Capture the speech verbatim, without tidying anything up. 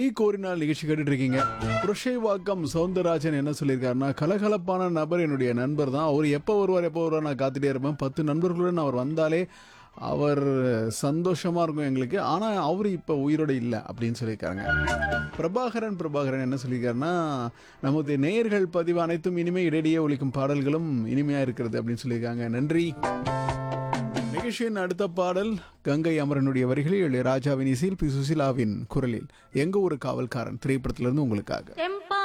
நீ கோரினால் நிகழ்ச்சி கேட்டுட்டு இருக்கீங்க. புரஷைவாக்கம் சவுந்தரராஜன் என்ன சொல்லியிருக்காருன்னா, கலகலப்பான நபர் என்னுடைய நண்பர் தான். அவர் எப்போ வருவார் எப்போ வருவார் நான் காத்துட்டே இருப்பேன். பத்து நண்பர்களுடன் அவர் வந்தாலே அவர் சந்தோஷமாக இருக்கும் எங்களுக்கு. ஆனால் அவர் இப்போ உயிரோடு இல்லை அப்படின்னு சொல்லியிருக்காங்க. பிரபாகரன் பிரபாகரன் என்ன சொல்லியிருக்காருன்னா, நமது நேயர்கள் பதிவு அனைத்தும் இனிமே இடையிடையே ஒலிக்கும் பாடல்களும் இனிமையாக இருக்கிறது அப்படின்னு சொல்லியிருக்காங்க. நன்றி. நிகழ்ச்சியின் அடுத்த பாடல் கங்கை அமரனுடைய வரிகளில் ராஜாவின் இசையில் பி சுசிலாவின் குரலில் எங்க ஒரு காவல்காரன் திரைப்படத்திலிருந்து உங்களுக்காக.